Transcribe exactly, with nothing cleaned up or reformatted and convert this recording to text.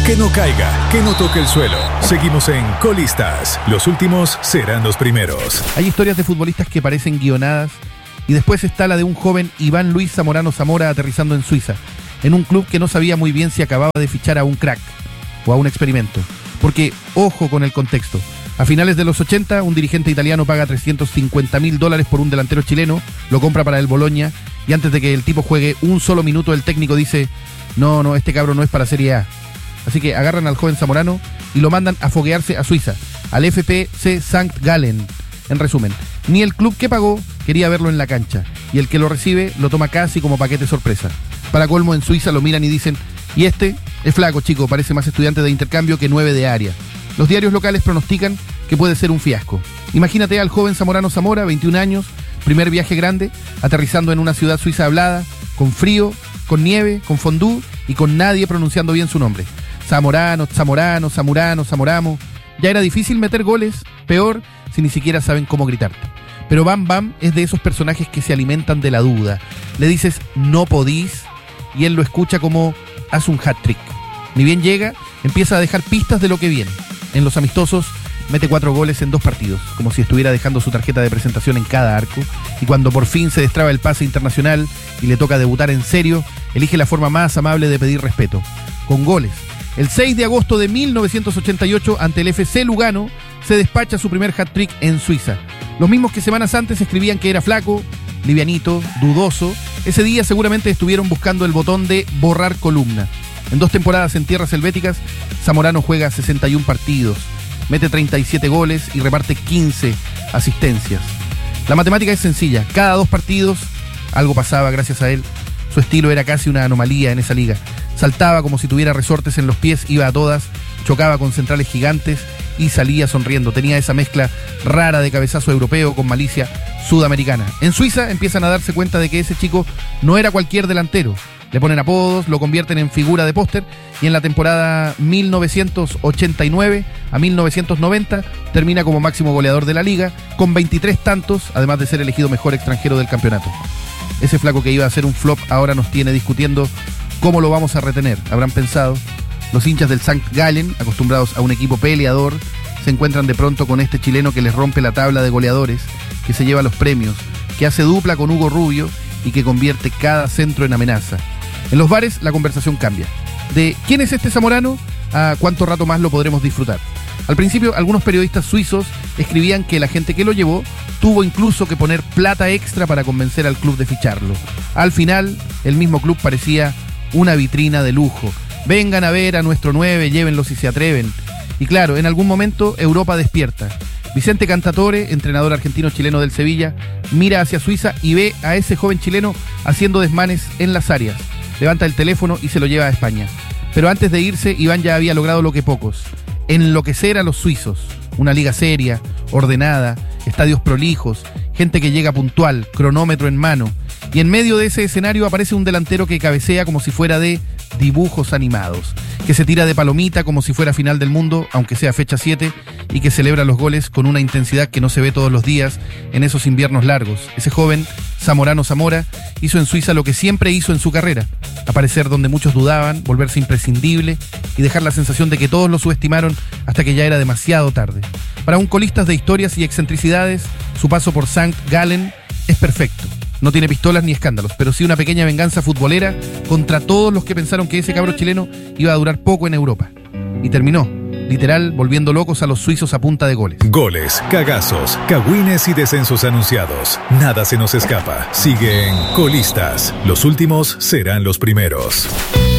Que no caiga, que no toque el suelo. Seguimos en Colistas. Los últimos serán los primeros. Hay historias de futbolistas que parecen guionadas y después está la de un joven Iván Luis Zamorano Zamora aterrizando en Suiza, en un club que no sabía muy bien si acababa de fichar a un crack o a un experimento. Porque, ojo con el contexto, a finales de los ochenta, un dirigente italiano paga trescientos cincuenta mil dólares por un delantero chileno, lo compra para el Bologna y antes de que el tipo juegue un solo minuto, el técnico dice: no, no, este cabro no es para Serie A. Así que agarran al joven Zamorano y lo mandan a foguearse a Suiza, al F P C Sankt Gallen. En resumen, ni el club que pagó quería verlo en la cancha, y el que lo recibe lo toma casi como paquete sorpresa. Para colmo, en Suiza lo miran y dicen: y este es flaco, chico, parece más estudiante de intercambio que nueve de área. Los diarios locales pronostican que puede ser un fiasco. Imagínate al joven Zamorano Zamora, veintiún años, primer viaje grande, aterrizando en una ciudad suiza hablada, con frío, con nieve, con fondue y con nadie pronunciando bien su nombre. Zamorano, Zamorano, Zamorano, Zamoramo. Ya era difícil meter goles, peor si ni siquiera saben cómo gritarte. Pero Bam Bam es de esos personajes que se alimentan de la duda. Le dices: no podís, y él lo escucha como: haz un hat-trick. Ni bien llega, empieza a dejar pistas de lo que viene. En los amistosos mete cuatro goles en dos partidos, como si estuviera dejando su tarjeta de presentación en cada arco, y cuando por fin se destraba el pase internacional y le toca debutar en serio, elige la forma más amable de pedir respeto, con goles. El seis de agosto de mil novecientos ochenta y ocho, ante el F C Lugano, se despacha su primer hat-trick en Suiza. Los mismos que semanas antes escribían que era flaco, livianito, dudoso, ese día seguramente estuvieron buscando el botón de borrar columna. En dos temporadas en tierras helvéticas, Zamorano juega sesenta y un partidos, mete treinta y siete goles y reparte quince asistencias. La matemática es sencilla: cada dos partidos algo pasaba gracias a él. Su estilo era casi una anomalía en esa liga. Saltaba como si tuviera resortes en los pies, iba a todas, chocaba con centrales gigantes y salía sonriendo. Tenía esa mezcla rara de cabezazo europeo con malicia sudamericana. En Suiza empiezan a darse cuenta de que ese chico no era cualquier delantero. Le ponen apodos, lo convierten en figura de póster y en la temporada mil novecientos ochenta y nueve a mil novecientos noventa termina como máximo goleador de la liga con veintitrés tantos, además de ser elegido mejor extranjero del campeonato. Ese flaco que iba a ser un flop ahora nos tiene discutiendo cómo lo vamos a retener, habrán pensado. Los hinchas del Sankt Gallen, acostumbrados a un equipo peleador, se encuentran de pronto con este chileno que les rompe la tabla de goleadores, que se lleva los premios, que hace dupla con Hugo Rubio y que convierte cada centro en amenaza. En los bares la conversación cambia. De ¿quién es este Zamorano? A cuánto rato más lo podremos disfrutar. Al principio, algunos periodistas suizos escribían que la gente que lo llevó tuvo incluso que poner plata extra para convencer al club de ficharlo. Al final, el mismo club parecía una vitrina de lujo. Vengan a ver a nuestro nueve, llévenlo si se atreven. Y claro, en algún momento Europa despierta. Vicente Cantatore, entrenador argentino-chileno del Sevilla, mira hacia Suiza y ve a ese joven chileno haciendo desmanes en las áreas. Levanta el teléfono y se lo lleva a España. Pero antes de irse, Iván ya había logrado lo que pocos: enloquecer a los suizos. Una liga seria, ordenada, estadios prolijos, gente que llega puntual, cronómetro en mano. Y en medio de ese escenario aparece un delantero que cabecea como si fuera de dibujos animados, que se tira de palomita como si fuera final del mundo, aunque sea fecha siete, y que celebra los goles con una intensidad que no se ve todos los días en esos inviernos largos. Ese joven, Zamorano Zamora, hizo en Suiza lo que siempre hizo en su carrera: aparecer donde muchos dudaban, volverse imprescindible y dejar la sensación de que todos lo subestimaron hasta que ya era demasiado tarde. Para un colistas de historias y excentricidades, su paso por Sankt Gallen es perfecto. No tiene pistolas ni escándalos, pero sí una pequeña venganza futbolera contra todos los que pensaron que ese cabro chileno iba a durar poco en Europa. Y terminó, literal, volviendo locos a los suizos a punta de goles. Goles, cagazos, cagüines y descensos anunciados. Nada se nos escapa. Sigue en Colistas. Los últimos serán los primeros.